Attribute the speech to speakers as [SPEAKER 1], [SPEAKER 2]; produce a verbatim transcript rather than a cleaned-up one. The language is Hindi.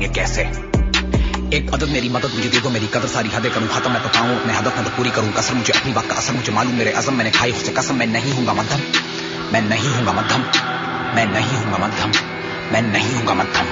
[SPEAKER 1] ये कैसे। एक अदद मेरी मदद मुझे दे दो, मेरी कदर सारी हदें करूं खत्म, मैं तो पाऊं अपने हदफ में तो पूरी करूं कसर, मुझे अपनी बात का असर मुझे मालूम मेरे अज़म, मैंने खाई उससे कसम, मैं नहीं हूंगा मध्यम, मैं नहीं हूंगा मध्यम, मैं नहीं हूंगा मध्यम, मैं नहीं हूंगा मध्यम।